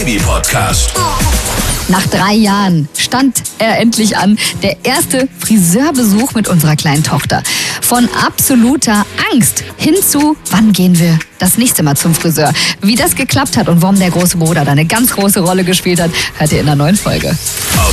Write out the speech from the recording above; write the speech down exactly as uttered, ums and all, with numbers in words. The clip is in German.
Baby-Podcast. Nach drei Jahren stand er endlich an, der erste Friseurbesuch mit unserer kleinen Tochter. Von absoluter Angst hin zu, wann gehen wir das nächste Mal zum Friseur? Wie das geklappt hat und warum der große Bruder da eine ganz große Rolle gespielt hat, hört ihr in der neuen Folge.